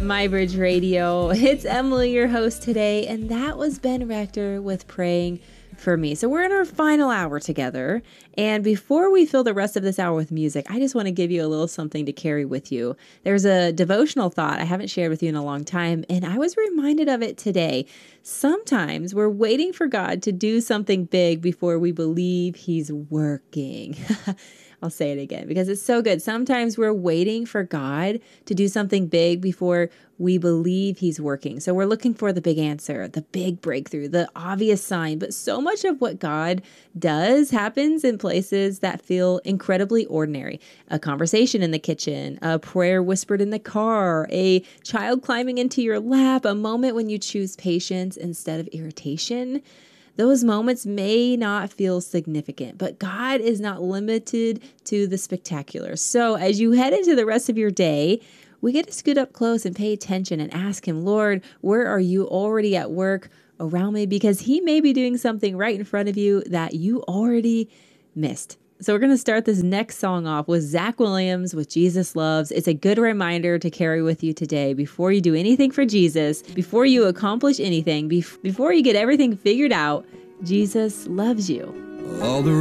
MyBridge Radio. It's Emily, your host today, and that was Ben Rector with Praying for Me. So we're in our final hour together, and before we fill the rest of this hour with music, I just want to give you a little something to carry with you. There's a devotional thought I haven't shared with you in a long time, and I was reminded of it today. Sometimes we're waiting for God to do something big before we believe He's working. I'll say it again because it's so good. Sometimes we're waiting for God to do something big before we believe He's working. So we're looking for the big answer, the big breakthrough, the obvious sign. But so much of what God does happens in places that feel incredibly ordinary. A conversation in the kitchen, a prayer whispered in the car, a child climbing into your lap, a moment when you choose patience instead of irritation. Those moments may not feel significant, but God is not limited to the spectacular. So as you head into the rest of your day, we get to scoot up close and pay attention and ask Him, Lord, where are you already at work around me? Because He may be doing something right in front of you that you already missed. So we're going to start this next song off with Zach Williams with Jesus Loves. It's a good reminder to carry with you today before you do anything for Jesus, before you accomplish anything, before you get everything figured out, Jesus loves you. All the